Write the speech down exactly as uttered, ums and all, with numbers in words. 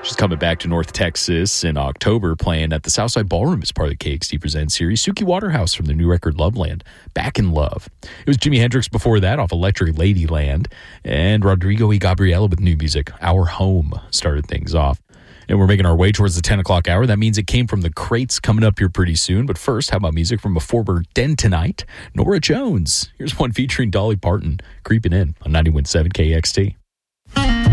She's coming back to North Texas in October, playing at the Southside Ballroom as part of the K X D Presents series. Suki Waterhouse from the new record Loveland, Back in Love. It was Jimi Hendrix before that off Electric Ladyland, and Rodrigo y Gabriela with new music. Our Home started things off. And we're making our way towards the ten o'clock hour. That means it came from the crates coming up here pretty soon. But first, how about music from a former Den tonight? Norah Jones. Here's one featuring Dolly Parton, Creeping In on ninety-one point seven K X T.